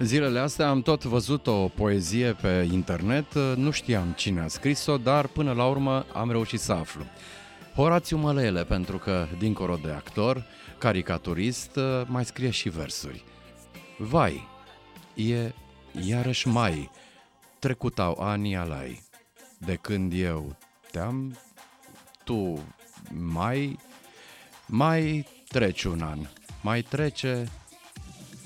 Zilele astea am tot văzut o poezie pe internet, nu știam cine a scris-o, dar până la urmă am reușit să aflu. Horațiu Mălele, pentru că, dincolo de actor, caricaturist, mai scrie și versuri. Vai, e iarăși mai, trecutau ani alai, de când eu te-am, tu mai trece un an, mai trece